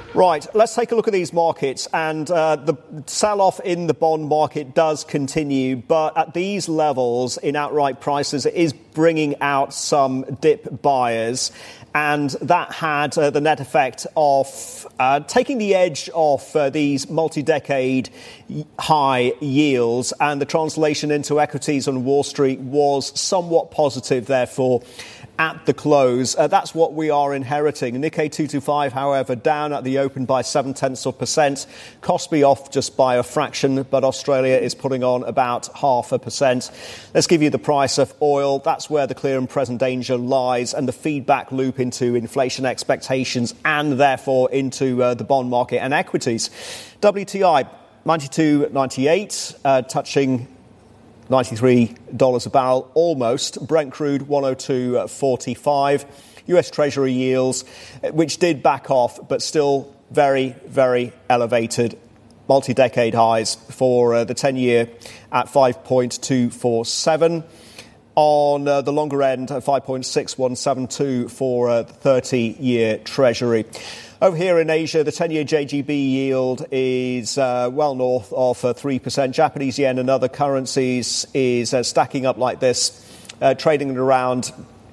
Right, let's take a look at these markets, and the sell-off in the bond market does continue, but at these levels in outright prices it is bringing out some dip buyers, and that had the net effect of taking the edge off these multi-decade high yields, and the translation into equities on Wall Street was somewhat positive, therefore, at the close. That's what we are inheriting. Nikkei 225, however, down at the open by 0.7%. Kospi off just by a fraction, but Australia is putting on about 0.5%. Let's give you the price of oil. That's where the clear and present danger lies, and the feedback loop into inflation expectations and therefore into the bond market and equities. WTI 92.98, touching $93 a barrel, almost. Brent crude, 102.45. US Treasury yields, which did back off, but still very, very elevated. Multi-decade highs for the 10-year at 5.247. On the longer end, 5.6172 for the 30-year Treasury. Over here in Asia, the 10-year JGB yield is well north of 3%. Japanese yen and other currencies is stacking up like this, trading at around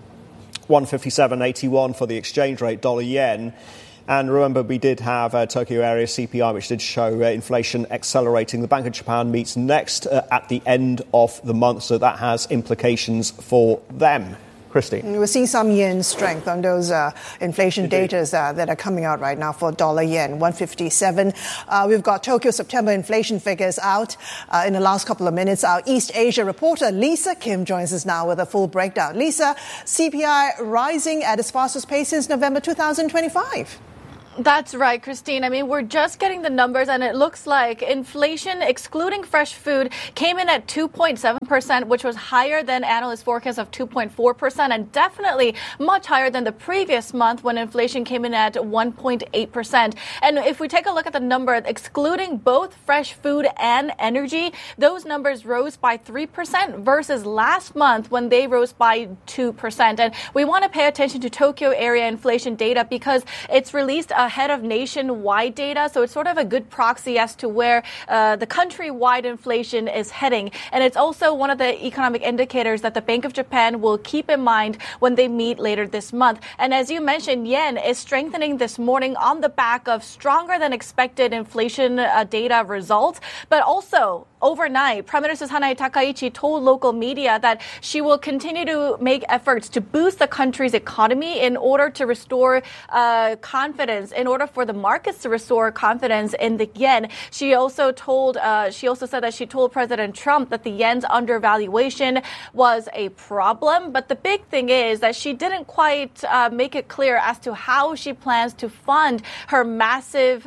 157.81 for the exchange rate, dollar yen. And remember, we did have Tokyo area CPI, which did show inflation accelerating. The Bank of Japan meets next at the end of the month, so that has implications for them. Christy. We're seeing some yen strength on those inflation data that are coming out right now for dollar yen, 157. We've got Tokyo September inflation figures out in the last couple of minutes. Our East Asia reporter, Lisa Kim, joins us now with a full breakdown. Lisa, CPI rising at its fastest pace since November 2025. That's right, Christine. I mean, we're just getting the numbers, and it looks like inflation, excluding fresh food, came in at 2.7%, which was higher than analyst forecast of 2.4%, and definitely much higher than the previous month when inflation came in at 1.8%. And if we take a look at the number, excluding both fresh food and energy, those numbers rose by 3% versus last month when they rose by 2%. And we want to pay attention to Tokyo area inflation data because it's released ahead of nationwide data, so it's sort of a good proxy as to where the countrywide inflation is heading. And it's also one of the economic indicators that the Bank of Japan will keep in mind when they meet later this month. And as you mentioned, yen is strengthening this morning on the back of stronger than expected inflation data results, but also overnight, Prime Minister Sanae Takaichi told local media that she will continue to make efforts to boost the country's economy in order to restore confidence, in order for the markets to restore confidence in the yen. She also said that she told President Trump that the yen's undervaluation was a problem. But the big thing is that she didn't quite make it clear as to how she plans to fund her massive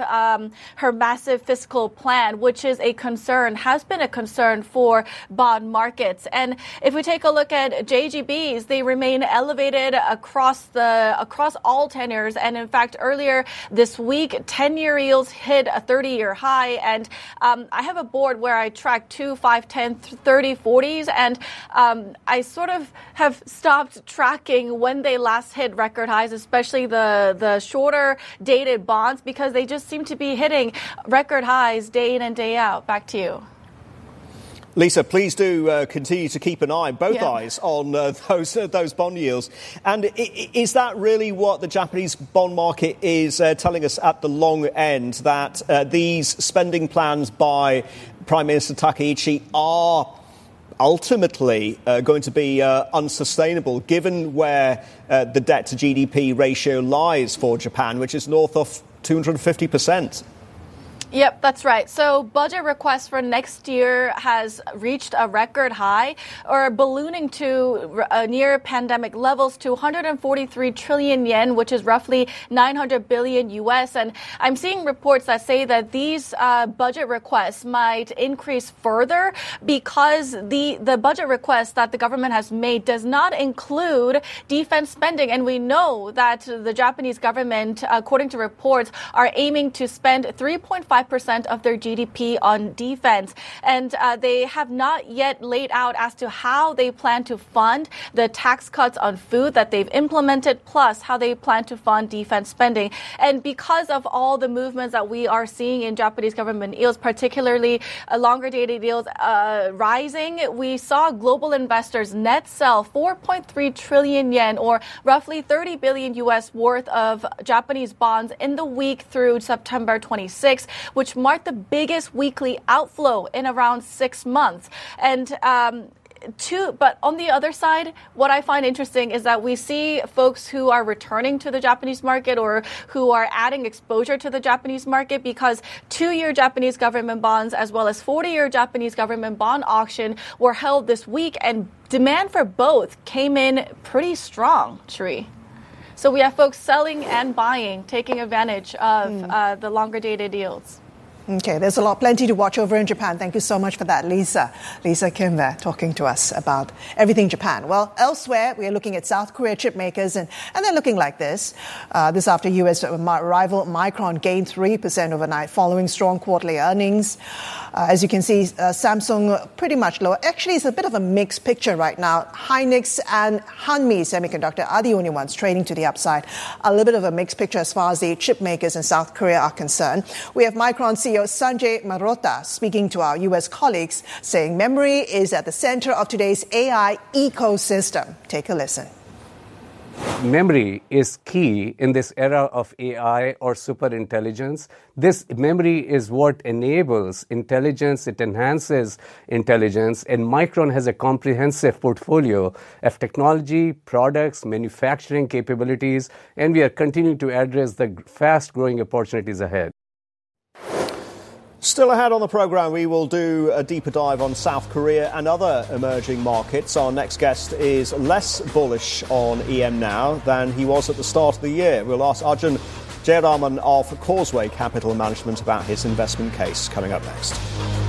fiscal plan, which is a concern, has been a concern for bond markets. And if we take a look at JGBs, they remain elevated across all tenures. And in fact, earlier this week, 10-year yields hit a 30-year high. And I have a board where I track 2, 5, 10, 30, 40s. And I sort of have stopped tracking when they last hit record highs, especially the shorter dated bonds, because they just seem to be hitting record highs day in and day out. Back to you. Lisa, please do continue to keep an eye, both eyes, on those bond yields. And is that really what the Japanese bond market is telling us at the long end, that these spending plans by Prime Minister Takaichi are ultimately going to be unsustainable, given where the debt to GDP ratio lies for Japan, which is north of 250%? Yep, that's right. So budget requests for next year has reached a record high, or ballooning to near pandemic levels to 143 trillion yen, which is roughly 900 billion US. And I'm seeing reports that say that these budget requests might increase further because the budget request that the government has made does not include defense spending. And we know that the Japanese government, according to reports, are aiming to spend 3.5% 25% of their GDP on defense. And they have not yet laid out as to how they plan to fund the tax cuts on food that they've implemented, plus how they plan to fund defense spending. And because of all the movements that we are seeing in Japanese government yields, particularly longer dated yields rising, we saw global investors net sell 4.3 trillion yen, or roughly 30 billion US worth of Japanese bonds in the week through September 26, which marked the biggest weekly outflow in around 6 months. And but on the other side, what I find interesting is that we see folks who are returning to the Japanese market or who are adding exposure to the Japanese market, because 2-year Japanese government bonds as well as 40-year Japanese government bond auction were held this week, and demand for both came in pretty strong, Sri. So we have folks selling and buying, taking advantage of the longer dated yields. Okay, there's plenty to watch over in Japan. Thank you so much for that, Lisa. Lisa Kim there talking to us about everything Japan. Well, elsewhere, we are looking at South Korea chip makers, and they're looking like this. This after U.S. rival Micron gained 3% overnight following strong quarterly earnings. As you can see, Samsung pretty much low. Actually, it's a bit of a mixed picture right now. Hynix and Hanmi Semiconductor are the only ones trading to the upside. A little bit of a mixed picture as far as the chip makers in South Korea are concerned. We have Micron CEO Sanjay Mehrotra speaking to our U.S. colleagues, saying memory is at the center of today's AI ecosystem. Take a listen. Memory is key in this era of AI or superintelligence. This memory is what enables intelligence, it enhances intelligence, and Micron has a comprehensive portfolio of technology, products, manufacturing capabilities, and we are continuing to address the fast-growing opportunities ahead. Still ahead on the programme, we will do a deeper dive on South Korea and other emerging markets. Our next guest is less bullish on EM now than he was at the start of the year. We'll ask Arjun Jayaraman of Causeway Capital Management about his investment case coming up next.